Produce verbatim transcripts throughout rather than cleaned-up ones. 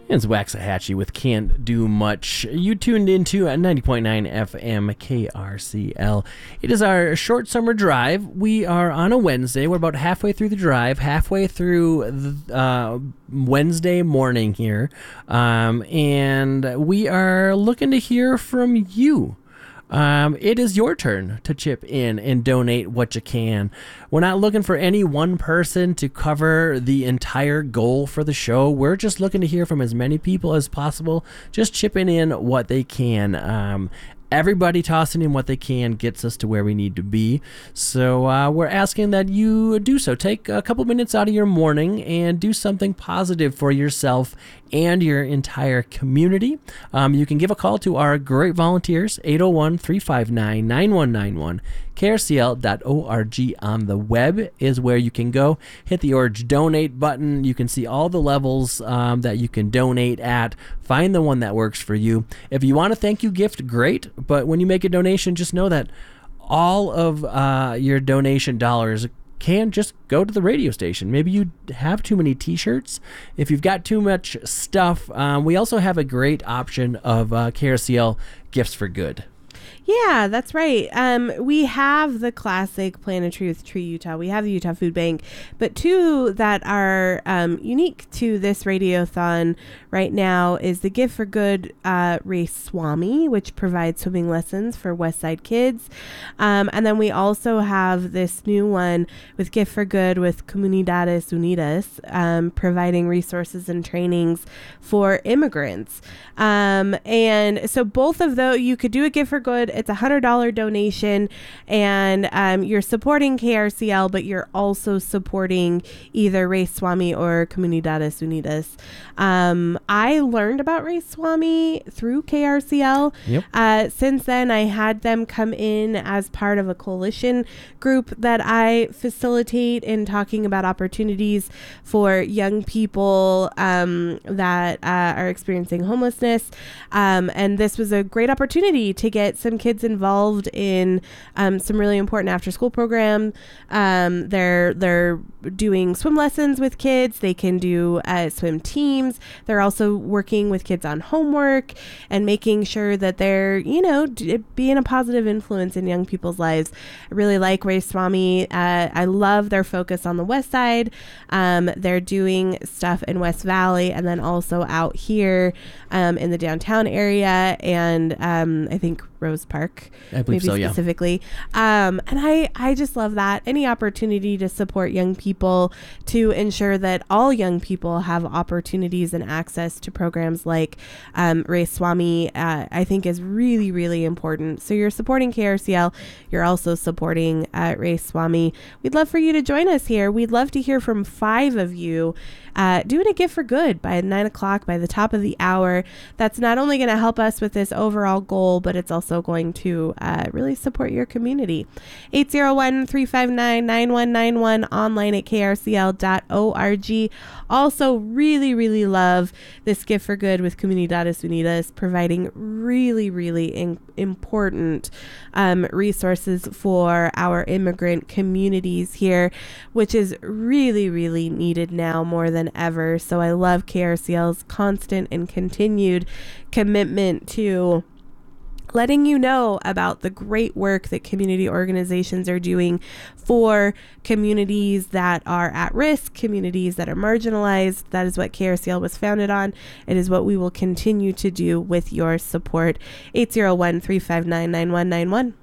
It's Waxahachie with Can't Do Much. You tuned into at ninety point nine F M K R C L. It is our short summer drive. We are on a Wednesday. We're about halfway through the drive, halfway through the uh, Wednesday morning here. Um, and we are looking to hear from you. Um, it is your turn to chip in and donate what you can. We're not looking for any one person to cover the entire goal for the show. We're just looking to hear from as many people as possible, just chipping in what they can. Um, Everybody tossing in what they can gets us to where we need to be. So uh, we're asking that you do so. Take a couple minutes out of your morning and do something positive for yourself and your entire community. Um, you can give a call to our great volunteers, eight oh one, three five nine, nine one nine one. K R C L dot org on the web is where you can go. Hit the orange donate button. You can see all the levels um, that you can donate at. Find the one that works for you. If you want a thank you gift, great. But when you make a donation, just know that all of uh, your donation dollars can just go to the radio station. Maybe you have too many t-shirts. If you've got too much stuff, um, we also have a great option of uh, K R C L Gifts for Good. Yeah, that's right. Um, we have the classic Plant a Tree with Tree Utah. We have the Utah Food Bank, but two that are um, unique to this radiothon right now is the Gift for Good uh, Race Swami, which provides swimming lessons for Westside kids. Um, and then we also have this new one with Gift for Good with Comunidades Unidas, um, providing resources and trainings for immigrants. Um, and so both of those, you could do a Gift for Good. It's a one hundred dollars donation, and um, you're supporting K R C L, but you're also supporting either Race Swami or Comunidades Unidas. Um, I learned about Race Swami through K R C L. Yep. Uh, since then, I had them come in as part of a coalition group that I facilitate in talking about opportunities for young people um, that uh, are experiencing homelessness. Um, and this was a great opportunity to get some kids involved in um, some really important after school program. Um, they're they're doing swim lessons with kids. They can do uh, swim teams. They're also working with kids on homework and making sure that they're, you know, d- being a positive influence in young people's lives. I really like Race Swami. Uh, I love their focus on the West Side. Um, they're doing stuff in West Valley and then also out here um, in the downtown area, and um, I think Rose Park, I believe maybe so, yeah. specifically. Um, and I, I just love that. Any opportunity to support young people, to ensure that all young people have opportunities and access to programs like um, Race Swami, uh, I think is really, really important. So you're supporting K R C L. You're also supporting uh, Race Swami. We'd love for you to join us here. We'd love to hear from five of you uh, doing a Gift for Good by nine o'clock, by the top of the hour. That's not only going to help us with this overall goal, but it's also going to uh, really support your community. eight oh one, three five nine, nine one nine one, online at K R C L dot org. Also really, really love this Gift for Good with Comunidades Unidas, providing really, really in- important um, resources for our immigrant communities here, which is really, really needed now more than ever. So I love K R C L's constant and continued commitment to letting you know about the great work that community organizations are doing for communities that are at risk, communities that are marginalized. That is what K R C L was founded on. It is what we will continue to do with your support. eight oh one, three five nine, nine one nine one.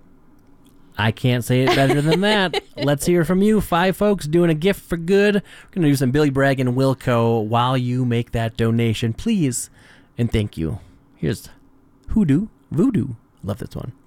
I can't say it better than that. Let's hear from you. Five folks doing a Gift for Good. We're going to do some Billy Bragg and Wilco while you make that donation. Please and thank you. Here's Hoodoo Voodoo. Love this one.